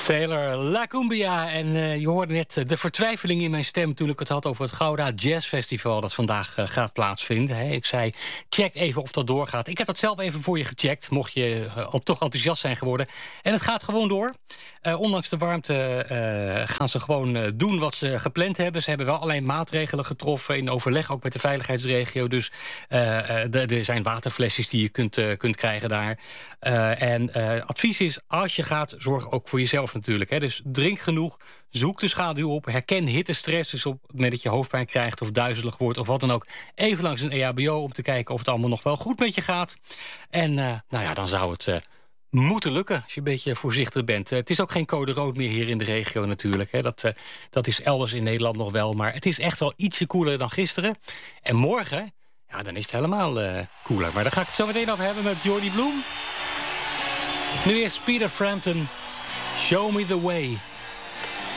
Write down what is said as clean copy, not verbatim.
Sailor La Cumbia. En je hoorde net de vertwijfeling in mijn stem toen ik het had over het Gouda Jazz Festival dat vandaag gaat plaatsvinden. Ik zei, check even of dat doorgaat. Ik heb dat zelf even voor je gecheckt, mocht je toch enthousiast zijn geworden. En het gaat gewoon door. Ondanks de warmte gaan ze gewoon doen wat ze gepland hebben. Ze hebben wel alleen maatregelen getroffen in overleg ook met de veiligheidsregio. Dus er zijn waterflesjes die je kunt krijgen daar. Advies is, als je gaat, zorg ook voor jezelf natuurlijk. Hè. Dus drink genoeg, zoek de schaduw op, herken hittestress. Dus op het moment dat je hoofdpijn krijgt of duizelig wordt of wat dan ook, even langs een EHBO om te kijken of het allemaal nog wel goed met je gaat. En dan zou het moeten lukken als je een beetje voorzichtig bent. Het is ook geen code rood meer hier in de regio natuurlijk. Hè. Dat is elders in Nederland nog wel, maar het is echt wel ietsje koeler dan gisteren. En morgen, ja, dan is het helemaal koeler. Maar daar ga ik het zo meteen over hebben met Jordi Bloem. Nu is Peter Frampton, Show Me The Way.